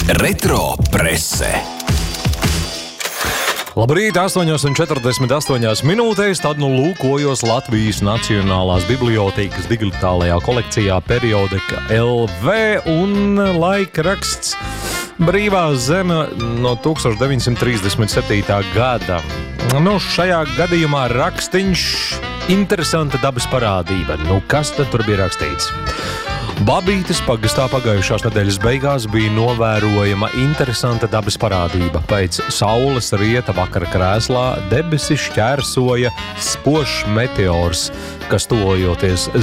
Retro prese. Labrīt, 8:48 minūtēs, tad lūkojos Latvijas Nacionālās bibliotēkas digitālajā kolekcijā Periodika LV un laikraksts Brīvā zeme no 1937. gada. Šajā gadījumā rakstīns interesanta dabas parādība. Kas tad tur bija rakstīts? Babītes pagastā pagājušās nedēļas beigās bija novērojama interesanta dabas parādība. Pēc saules rieta vakara krēslā debesis šķērsoja spožs meteors, kas tuvojoties